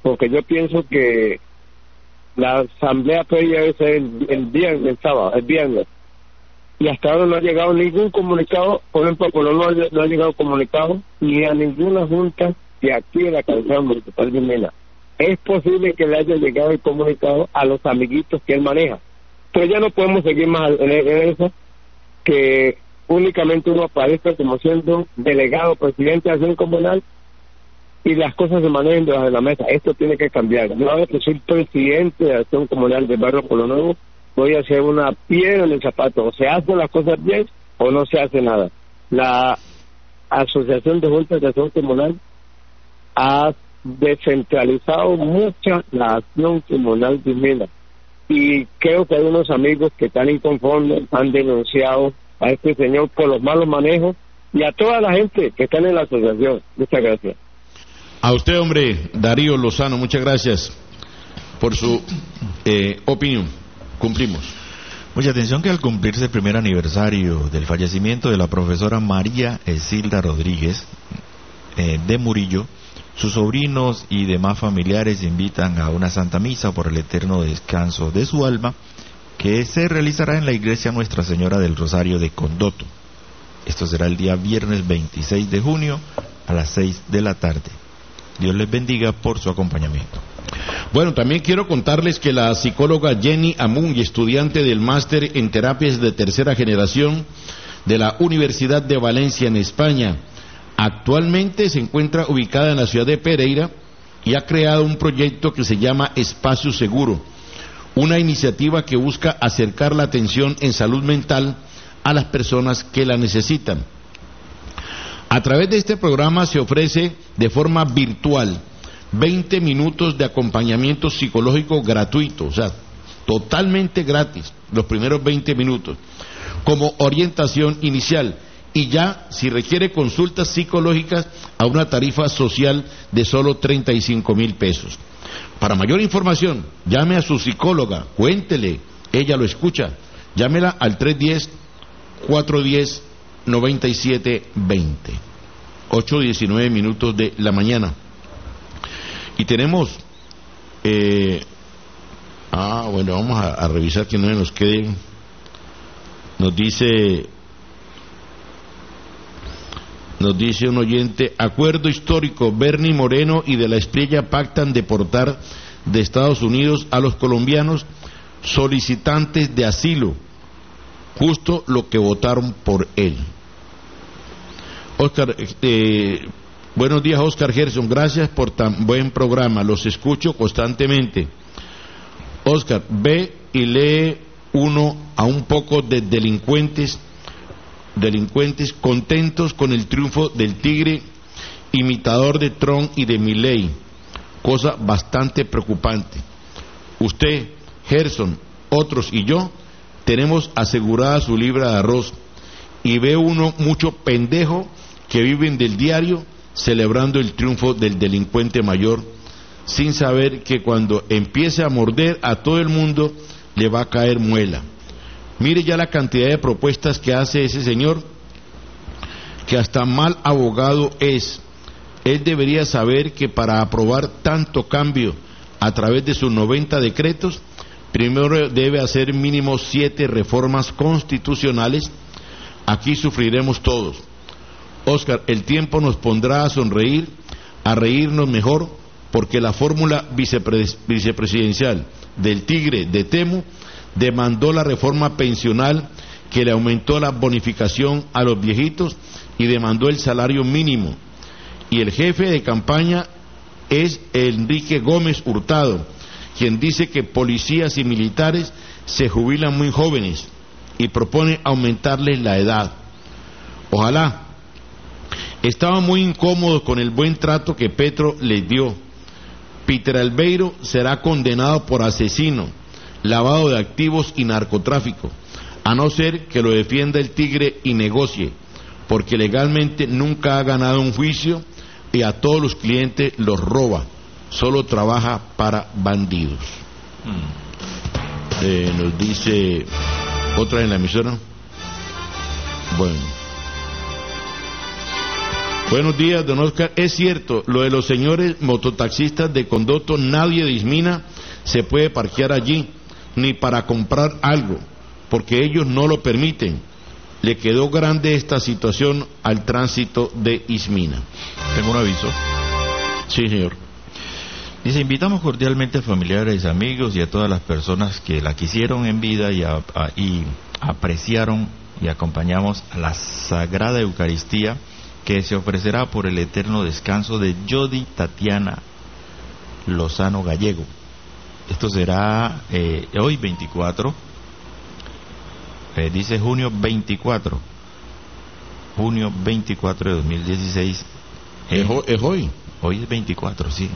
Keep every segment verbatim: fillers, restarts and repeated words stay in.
porque yo pienso que la asamblea previa es el, el viernes, el sábado, el viernes, y hasta ahora no ha llegado ningún comunicado. Por ejemplo, por no, no ha llegado comunicado ni a ninguna junta de aquí de la cabecera municipal de Mena. Es posible que le haya llegado el comunicado a los amiguitos que él maneja, pero ya no podemos seguir más en, en eso, que únicamente uno aparezca como siendo delegado, presidente de acción comunal, y las cosas se manejan debajo de la mesa. Esto tiene que cambiar. Yo ahora que soy presidente de acción comunal del barrio Pueblo Nuevo, voy a hacer una piedra en el zapato: o se hacen las cosas bien o no se hace nada. La Asociación de Juntas de Acción Comunal ha descentralizado mucha la acción comunal de Mena, y creo que hay unos amigos que están inconformes, han denunciado a este señor por los malos manejos, y a toda la gente que está en la asociación. Muchas gracias. A usted, hombre, Darío Lozano, muchas gracias por su eh, opinión. Cumplimos. Mucha atención que al cumplirse el primer aniversario del fallecimiento de la profesora María Esilda Rodríguez eh, de Murillo, sus sobrinos y demás familiares invitan a una santa misa por el eterno descanso de su alma, que se realizará en la iglesia Nuestra Señora del Rosario de Condoto. Esto será el día viernes veintiséis de junio a las seis de la tarde. Dios les bendiga por su acompañamiento. Bueno, también quiero contarles que la psicóloga Jenny Amun, estudiante del máster en terapias de tercera generación de la Universidad de Valencia en España, actualmente se encuentra ubicada en la ciudad de Pereira y ha creado un proyecto que se llama Espacio Seguro, una iniciativa que busca acercar la atención en salud mental a las personas que la necesitan. A través de este programa se ofrece de forma virtual veinte minutos de acompañamiento psicológico gratuito, o sea, totalmente gratis, los primeros veinte minutos, como orientación inicial, y ya, si requiere consultas psicológicas, a una tarifa social de solo treinta y cinco mil pesos. Para mayor información, llame a su psicóloga, cuéntele, ella lo escucha, llámela al tres uno cero, cuatro uno cero, nueve siete dos cero, ocho diecinueve minutos de la mañana. Y tenemos, eh, ah, bueno, vamos a, a revisar que no se nos quede. Nos dice, nos dice un oyente: acuerdo histórico, Bernie Moreno y de la Espriella pactan deportar de Estados Unidos a los colombianos solicitantes de asilo, justo lo que votaron por él. Oscar, eh, buenos días, Oscar Gerson, gracias por tan buen programa, los escucho constantemente. Oscar, ve y lee uno a un poco de delincuentes, delincuentes contentos con el triunfo del Tigre, imitador de Trump y de Milei, cosa bastante preocupante. Usted, Gerson, otros y yo tenemos asegurada su libra de arroz, y ve uno mucho pendejo que viven del diario celebrando el triunfo del delincuente mayor, sin saber que cuando empiece a morder a todo el mundo le va a caer muela. Mire ya la cantidad de propuestas que hace ese señor, que hasta mal abogado es. Él debería saber que para aprobar tanto cambio a través de sus noventa decretos, primero debe hacer mínimo siete reformas constitucionales. Aquí sufriremos todos. Oscar, el tiempo nos pondrá a sonreír, a reírnos mejor, porque la fórmula vicepres- vicepresidencial del Tigre de Temu demandó la reforma pensional que le aumentó la bonificación a los viejitos y demandó el salario mínimo. Y el jefe de campaña es Enrique Gómez Hurtado, quien dice que policías y militares se jubilan muy jóvenes y propone aumentarles la edad. Ojalá. Estaban muy incómodos con el buen trato que Petro les dio. Peter Albeiro será condenado por asesino, lavado de activos y narcotráfico, a no ser que lo defienda el Tigre y negocie, porque legalmente nunca ha ganado un juicio y a todos los clientes los roba, solo trabaja para bandidos. Eh, nos dice otra en la emisora. Bueno. Buenos días, don Oscar. Es cierto, lo de los señores mototaxistas de Condoto, nadie de Ismina se puede parquear allí, ni para comprar algo, porque ellos no lo permiten. Le quedó grande esta situación al tránsito de Ismina. Tengo un aviso. Sí, señor. Dice, invitamos cordialmente a familiares, amigos y a todas las personas que la quisieron en vida y, a, a, y apreciaron y acompañamos a la Sagrada Eucaristía que se ofrecerá por el eterno descanso de Jody Tatiana Lozano Gallego. Esto será eh, hoy veinticuatro, eh, dice junio veinticuatro, junio veinticuatro de dos mil dieciséis. ¿Es, es hoy? Hoy es veinticuatro, sí.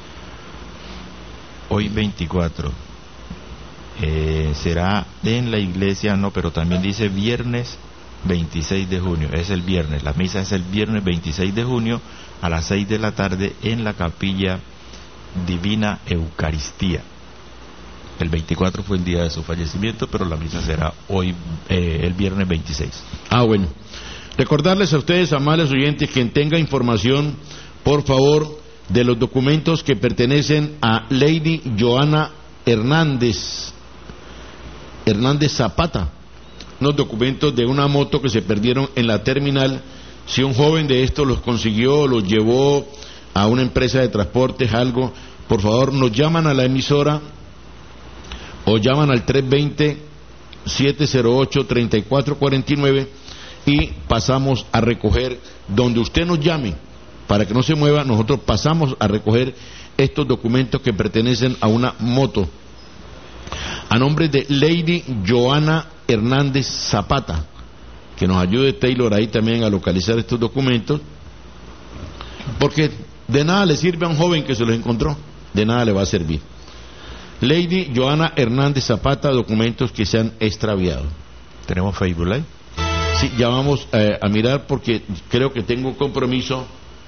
Hoy veinticuatro. Eh, será en la iglesia, no, pero también dice viernes veintiséis de junio, es el viernes, la misa es el viernes veintiséis de junio a las seis de la tarde en la Capilla Divina Eucaristía. El veinticuatro fue el día de su fallecimiento, pero la misa será hoy, eh, el viernes veintiséis. Ah, bueno. Recordarles a ustedes, amables oyentes, quien tenga información, por favor, de los documentos que pertenecen a Lady Joana Hernández, Hernández Zapata, unos documentos de una moto que se perdieron en la terminal. Si un joven de estos los consiguió, los llevó a una empresa de transportes, algo, por favor nos llaman a la emisora o llaman al tres dos cero, siete cero ocho, tres cuatro cuatro nueve y pasamos a recoger donde usted nos llame, para que no se mueva. Nosotros pasamos a recoger estos documentos que pertenecen a una moto a nombre de Lady Joana Hernández Zapata. Que nos ayude Taylor ahí también a localizar estos documentos, porque de nada le sirve a un joven que se los encontró, de nada le va a servir. Lady Joana Hernández Zapata, documentos que se han extraviado. ¿Tenemos Facebook Live? Sí, ya vamos eh, a mirar porque creo que tengo un compromiso.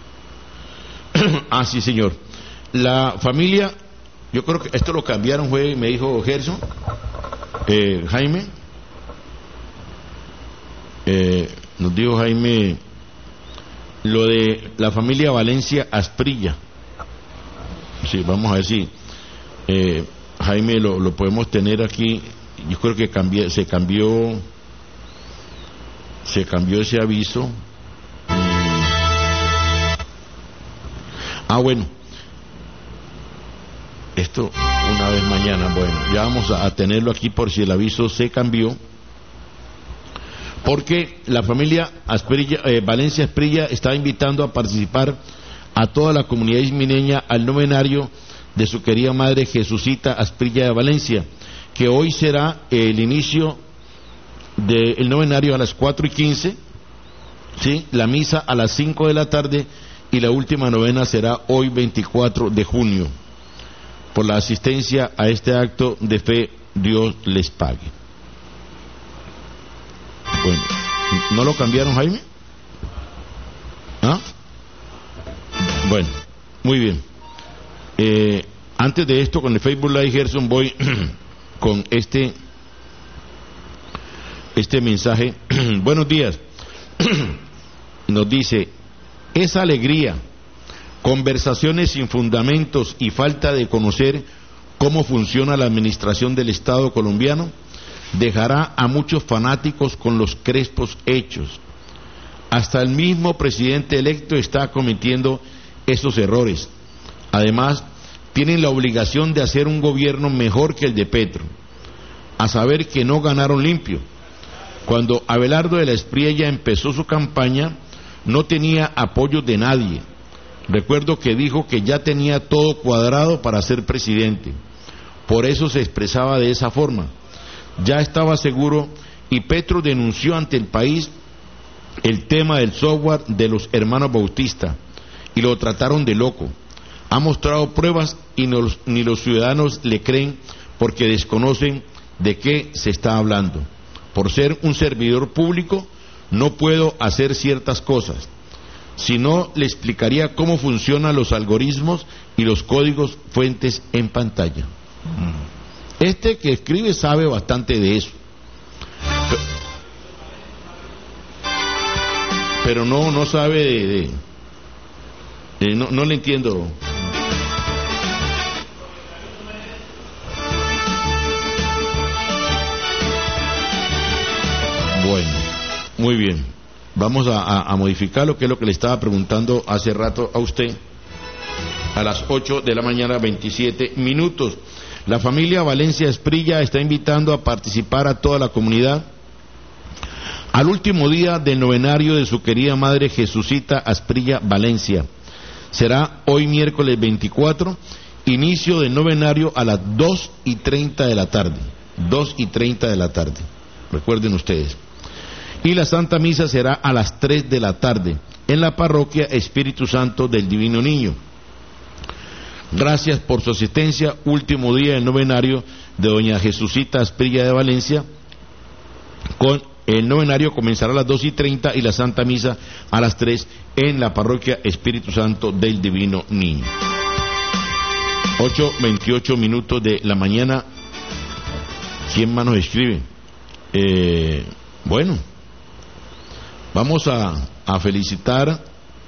Ah, sí, señor. La familia, yo creo que esto lo cambiaron, fue, me dijo Gerson, eh, Jaime, eh, nos dijo Jaime, lo de la familia Valencia Asprilla. Sí, vamos a ver si eh, Jaime lo, lo podemos tener aquí. Yo creo que cambié, se cambió, se cambió ese aviso. Ah, bueno, esto una vez mañana, bueno, ya vamos a, a tenerlo aquí por si el aviso se cambió, porque la familia Asprilla, eh, Valencia Asprilla está invitando a participar a toda la comunidad ismineña al novenario de su querida madre Jesucita Asprilla de Valencia, que hoy será el inicio del novenario a las cuatro y quince, ¿sí? La misa a las cinco de la tarde y la última novena será hoy veinticuatro de junio. Por la asistencia a este acto de fe, Dios les pague. Bueno, ¿no lo cambiaron, Jaime? ¿Ah? Bueno, muy bien. Eh, antes de esto, con el Facebook Live, Gerson, voy con este este mensaje. Buenos días. Nos dice: esa alegría, conversaciones sin fundamentos y falta de conocer cómo funciona la administración del Estado colombiano dejará a muchos fanáticos con los crespos hechos. Hasta el mismo presidente electo está cometiendo esos errores. Además, tienen la obligación de hacer un gobierno mejor que el de Petro, a saber que no ganaron limpio. Cuando Abelardo de la Espriella empezó su campaña, no tenía apoyo de nadie. Recuerdo que dijo que ya tenía todo cuadrado para ser presidente. Por eso se expresaba de esa forma. Ya estaba seguro, y Petro denunció ante el país el tema del software de los hermanos Bautista y lo trataron de loco. Ha mostrado pruebas y no, ni los ciudadanos le creen porque desconocen de qué se está hablando. Por ser un servidor público no puedo hacer ciertas cosas. Si no, le explicaría cómo funcionan los algoritmos y los códigos fuentes en pantalla. Este que escribe sabe bastante de eso, pero no no sabe de, de, Eh, no, no le entiendo. Bueno, muy bien. Vamos a, a, a modificar lo que es lo que le estaba preguntando hace rato a usted. A las ocho de la mañana, veintisiete minutos. La familia Valencia Asprilla está invitando a participar a toda la comunidad al último día del novenario de su querida madre Jesucita Asprilla Valencia. Será hoy miércoles veinticuatro, inicio del novenario a las dos y treinta de la tarde. dos y treinta de la tarde. Recuerden ustedes. Y la Santa Misa será a las tres de la tarde en la parroquia Espíritu Santo del Divino Niño. Gracias por su asistencia. Último día del novenario de doña Jesucita Asprilla de Valencia. Con el novenario comenzará a las dos y treinta y la Santa Misa a las tres en la parroquia Espíritu Santo del Divino Niño. ocho veintiocho minutos de la mañana. ¿Quién más nos escribe? Eh, bueno, vamos a, a felicitar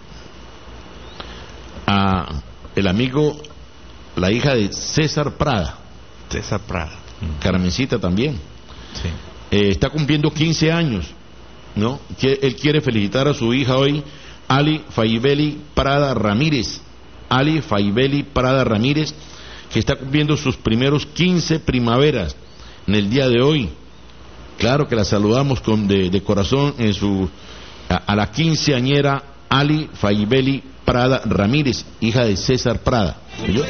a el amigo, la hija de César Prada. César Prada. Carmencita también. Sí. Eh, está cumpliendo quince años, ¿no? Él quiere felicitar a su hija hoy, Ali Faibeli Prada Ramírez. Ali Faibeli Prada Ramírez, que está cumpliendo sus primeros quince primaveras en el día de hoy. Claro que la saludamos con de, de corazón en su a, a la quinceañera Ali Faibeli Prada Ramírez, hija de César Prada. ¿Yo?